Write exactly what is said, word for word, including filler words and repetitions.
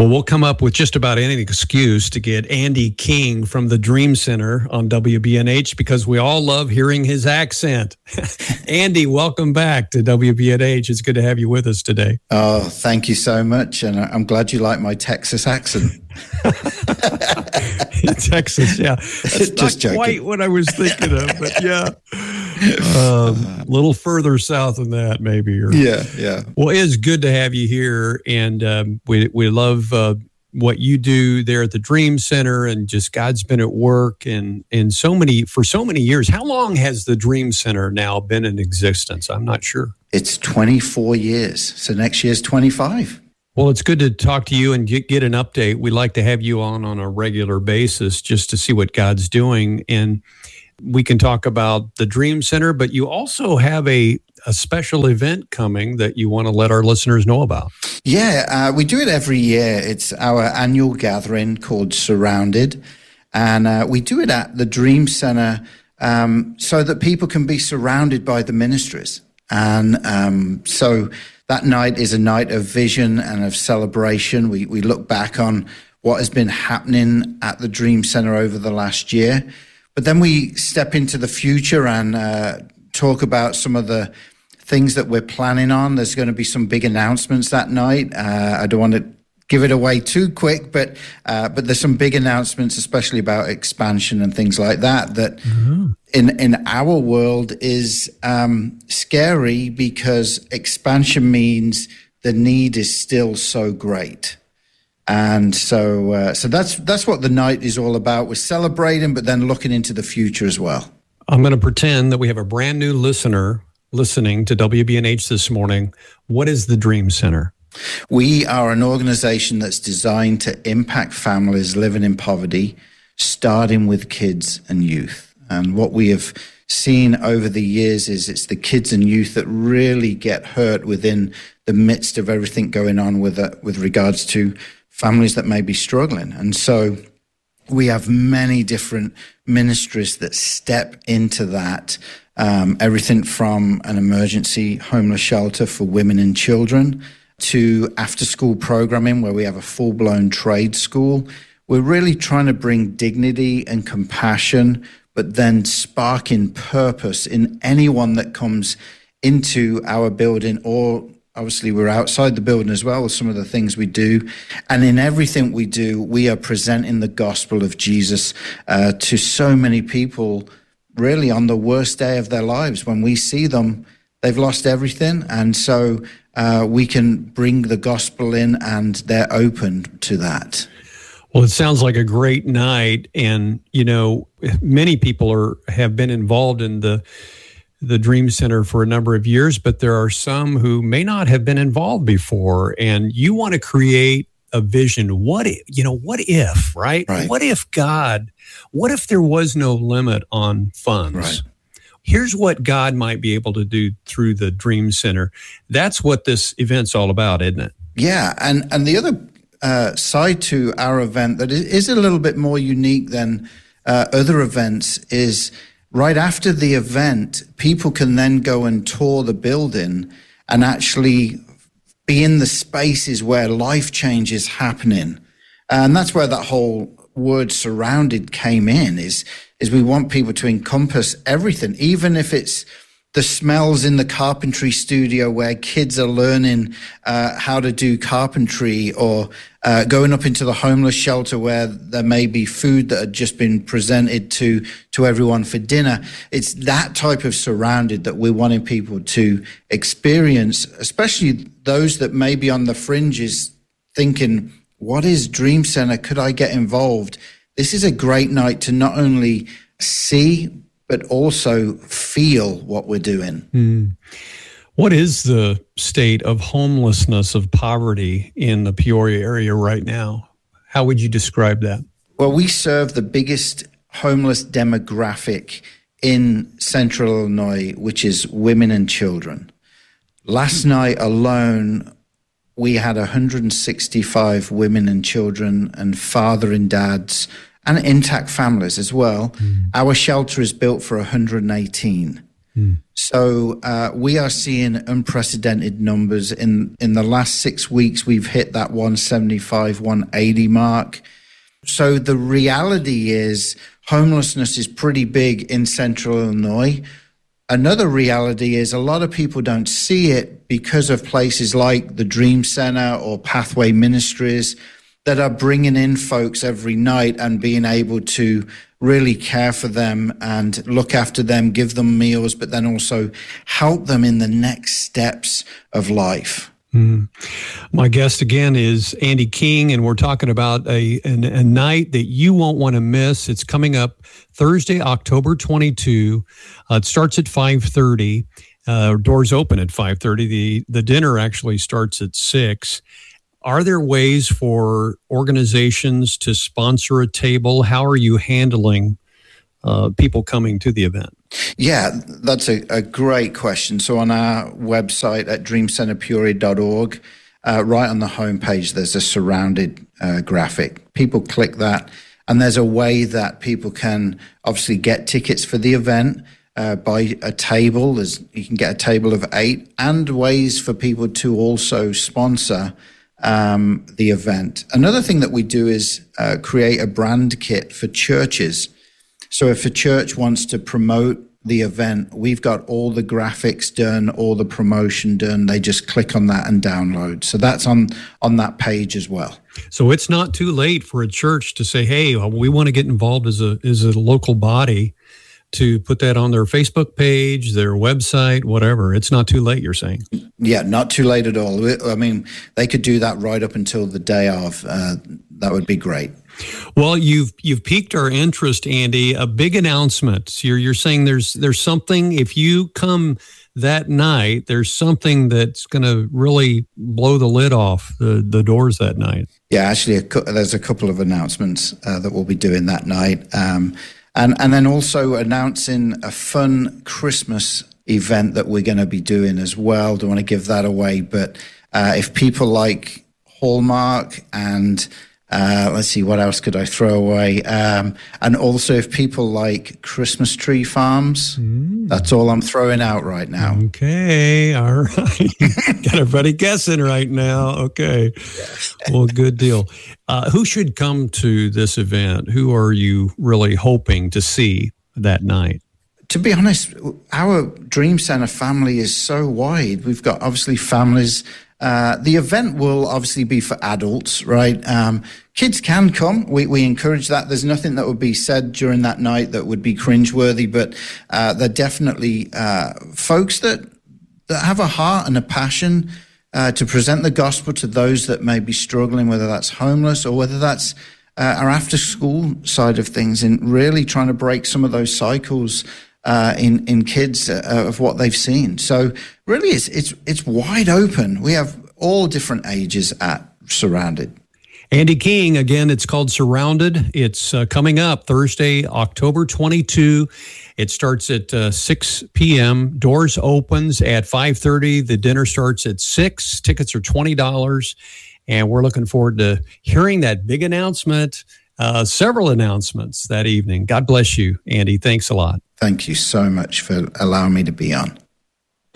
Well, we'll come up with just about any excuse to get Andy King from the Dream Center on W B N H because we all love hearing his accent. Andy, welcome back to W B N H. It's good to have you with us today. Oh, thank you so much. And I'm glad you like my Texas accent. Texas, yeah. That's Just not joking. quite what I was thinking of, but yeah. Um, a little further south than that, maybe. Or, yeah, yeah. Well, it is good to have you here, and um, we we love uh, what you do there at the Dream Center, and just God's been at work, and and so many for so many years. How long has the Dream Center now been in existence? I'm not sure. It's twenty-four years, so next year's twenty-five. Well, it's good to talk to you and get, get an update. We like to have you on on a regular basis just to see what God's doing. And we can talk about the Dream Center, but you also have a, a special event coming that you want to let our listeners know about. Yeah, uh, we do it every year. It's our annual gathering called Surrounded. And uh, we do it at the Dream Center um, so that people can be surrounded by the ministries. And um, so that night is a night of vision and of celebration. We we look back on what has been happening at the Dream Center over the last year. But then we step into the future and uh, talk about some of the things that we're planning on. There's going to be some big announcements that night. Uh, I don't want to give it away too quick, but uh, but there's some big announcements, especially about expansion and things like that, that mm-hmm. in, in our world is um, scary because expansion means the need is still so great. And so uh, so that's that's what the night is all about. We're celebrating, but then looking into the future as well. I'm going to pretend that we have a brand new listener listening to W B N H this morning. What is the Dream Center? We are an organization that's designed to impact families living in poverty, starting with kids and youth. And what we have seen over the years is it's the kids and youth that really get hurt within the midst of everything going on with uh, with regards to families that may be struggling. And so we have many different ministries that step into that. Um, everything from an emergency homeless shelter for women and children to after-school programming where we have a full-blown trade school. We're really trying to bring dignity and compassion, but then sparking purpose in anyone that comes into our building, or obviously we're outside the building as well with some of the things we do. And in everything we do, we are presenting the gospel of Jesus uh, to so many people really on the worst day of their lives. When we see them, they've lost everything. And so Uh, we can bring the gospel in, and they're open to that. Well, it sounds like a great night, and you know, many people are have been involved in the the Dream Center for a number of years, but there are some who may not have been involved before, and you want to create a vision. What if, you know? What if, right? right? What if God? What if there was no limit on funds? Right. Here's what God might be able to do through the Dream Center. That's what this event's all about, isn't it? Yeah, and, and the other uh, side to our event that is a little bit more unique than uh, other events is right after the event, people can then go and tour the building and actually be in the spaces where life change is happening. And that's where that whole word surrounded came in, is is we want people to encompass everything, even if it's the smells in the carpentry studio where kids are learning uh, how to do carpentry, or uh, going up into the homeless shelter where there may be food that had just been presented to to everyone for dinner. It's that type of surrounded that we're wanting people to experience, especially those that may be on the fringes thinking, what is Dream Center? Could I get involved? This is a great night to not only see, but also feel what we're doing. Mm. What is the state of homelessness, of poverty in the Peoria area right now? How would you describe that? Well, we serve the biggest homeless demographic in Central Illinois, which is women and children. Last night alone, we had one hundred sixty-five women and children and father and dads and intact families as well. Mm. Our shelter is built for one hundred eighteen. Mm. So uh, we are seeing unprecedented numbers. In, in the last six weeks, we've hit that one seventy-five, one eighty mark. So the reality is homelessness is pretty big in Central Illinois. Another reality is a lot of people don't see it because of places like the Dream Center or Pathway Ministries that are bringing in folks every night and being able to really care for them and look after them, give them meals, but then also help them in the next steps of life. Mm. My guest again is Andy King, and we're talking about a, a, a night that you won't want to miss. It's coming up Thursday, October twenty-second. Uh, it starts at five thirty. Uh, doors open at five thirty. The, the dinner actually starts at six. Are there ways for organizations to sponsor a table? How are you handling uh, people coming to the event? Yeah, that's a, a great question. So on our website at dream center peoria dot org, uh, right on the homepage, there's a surrounded uh, graphic. People click that, and there's a way that people can obviously get tickets for the event, uh, buy a table. There's, you can get a table of eight, and ways for people to also sponsor um, the event. Another thing that we do is uh, create a brand kit for churches. So if a church wants to promote the event, we've got all the graphics done, all the promotion done. They just click on that and download. So that's on, on that page as well. So it's not too late for a church to say, hey, we want to get involved as a as a local body, to put that on their Facebook page, their website, whatever. It's not too late, you're saying? Yeah, not too late at all. I mean, they could do that right up until the day of. Uh, that would be great. Well, you've you've piqued our interest, Andy. A big announcement. You're you're saying there's there's something, if you come that night, there's something that's going to really blow the lid off the, the doors that night. Yeah, actually, a, there's a couple of announcements uh, that we'll be doing that night. Um, and, and then also announcing a fun Christmas event that we're going to be doing as well. Don't want to give that away, but uh, if people like Hallmark and Uh, let's see, what else could I throw away? Um, and also, if people like Christmas tree farms, mm. that's all I'm throwing out right now. Okay, all right. Got everybody guessing right now. Okay, well, good deal. Uh, who should come to this event? Who are you really hoping to see that night? To be honest, our Dream Center family is so wide. We've got obviously families. Uh, the event will obviously be for adults, right? Um, kids can come. We, we encourage that. There's nothing that would be said during that night that would be cringeworthy, but uh, they're definitely uh, folks that, that have a heart and a passion uh, to present the gospel to those that may be struggling, whether that's homeless or whether that's uh, our after-school side of things, and really trying to break some of those cycles Uh, in in kids uh, of what they've seen. So really, it's it's it's wide open. We have all different ages at Surrounded. Andy King, again, it's called Surrounded. It's uh, coming up Thursday, October twenty-second. It starts at uh, six p.m. Doors opens at five thirty. The dinner starts at six. Tickets are twenty dollars. And we're looking forward to hearing that big announcement, uh, several announcements that evening. God bless you, Andy. Thanks a lot. Thank you so much for allowing me to be on.